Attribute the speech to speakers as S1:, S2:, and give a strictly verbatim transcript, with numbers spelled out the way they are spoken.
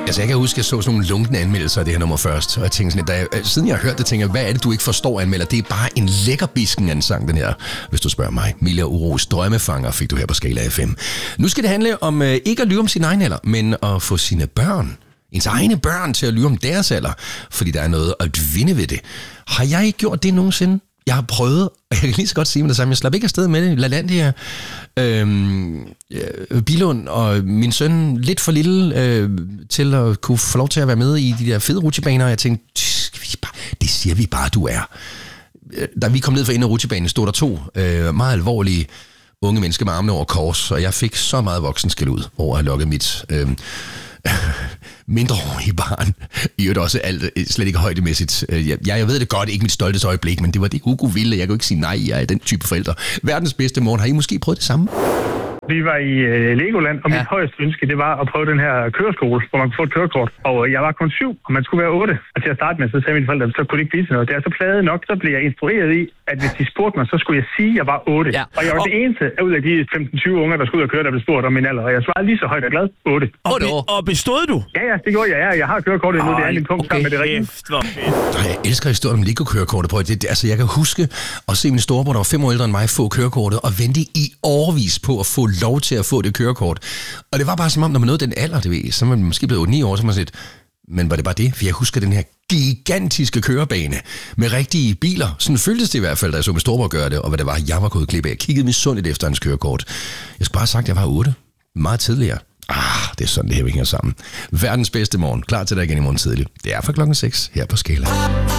S1: Altså, jeg kan huske, at jeg så sådan nogle lunkne anmeldelser af det her nummer først, og jeg tænkte sådan, da jeg, siden jeg har hørt det, tænker jeg, hvad er det, du ikke forstår, anmelder? Det er bare en lækker bisken af en sang, den her, hvis du spørger mig. Mila Uros Drømmefanger fik du her på Skala F M. Nu skal det handle om øh, ikke at lyve om sin egen alder, men at få sine børn, ens egne børn, til at lyve om deres alder, fordi der er noget at vinde ved det. Har jeg ikke gjort det nogensinde? Jeg har prøvet, og jeg kan lige så godt sige med det samme, jeg slap ikke afsted med det. LaLandia, øhm, øh, Billund og min søn lidt for lille øh, til at kunne få lov til at være med i de der fede rutsjebaner, og jeg tænkte, det siger vi bare, du er. Da vi kom ned fra enden af rutsjebanen, stod der to øh, meget alvorlige unge mennesker med armene over kors, og jeg fik så meget voksenskæld ud over at have lukket mit øh, mindreårige barn. I øvrigt også alt, slet ikke højdemæssigt. Jeg, jeg ved det godt, ikke mit stolteste øjeblik, men det var det Hugo ville. Jeg kunne ikke sige nej, jeg er den type forældre. Verdens bedste morgen. Har I måske prøvet det samme?
S2: Vi var i uh, Legoland, og mit ja. højeste ønske, det var at prøve den her køreskole, hvor man kunne få et kørekort. Og uh, jeg var kun syv, og man skulle være otte. Og til at starte med, så sagde mine forældre, så kunne det ikke blive til noget. Det er så pladet nok, så blev jeg instrueret i, at hvis de spurgte mig, så skulle jeg sige, at jeg var otte. Ja. Og jeg var og... det eneste ud af de femten tyve unger, der skulle ud og køre, der blev spurgt om min alder. Og jeg svarede lige så højt og glad, otte.
S3: Og, be- og bestod du?
S2: Ja, ja, det gjorde jeg. Ja, jeg har kørekortet endnu, det er min punkt okay. sammen med det rigtige.
S1: Jeg elsker historien om Lego-kørekortet. På. Det, det, altså, jeg kan huske at se min storebror, der var fem år ældre end mig, få kørekortet og vente i årevis på at få lov til at få det kørekort. Og det var bare som om, når man nåede den alder, det ved, så var man måske blevet otte ni år, så man set, men var det bare det? For jeg husker den her gigantiske kørebane med rigtige biler. Sådan føltes det i hvert fald, da jeg så min storebror gøre det, og hvad det var, jeg var gået glip af. Jeg kiggede misundeligt efter hans kørekort. Jeg skulle bare have sagt, at jeg var otte. Meget tidligere. Ah, det er sådan, det her hænger sammen. Verdens bedste morgen. Klar til dig igen i morgen tidlig. Det er fra klokken seks her på Skala.